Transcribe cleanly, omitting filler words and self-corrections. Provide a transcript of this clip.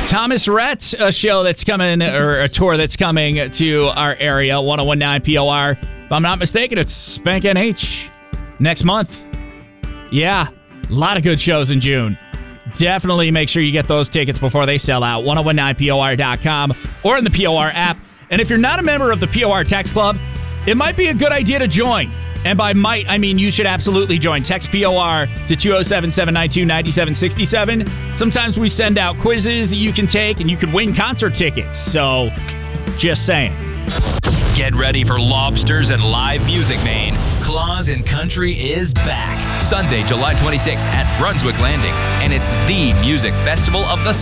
Thomas Rhett, a show that's coming, or a tour that's coming to our area, 1019 POR. If I'm not mistaken, it's Spank NH next month. Yeah, a lot of good shows in June. Definitely make sure you get those tickets before they sell out. 1019POR.com or in the POR app. And if you're not a member of the POR Text Club, it might be a good idea to join. And by might, I mean you should absolutely join. Text POR to 207-792-9767. Sometimes we send out quizzes that you can take, and you could win concert tickets. So, just saying. Get ready for lobsters and live music, Maine. Claus and Country is back. Sunday, July 26th at Brunswick Landing. And it's the music festival of the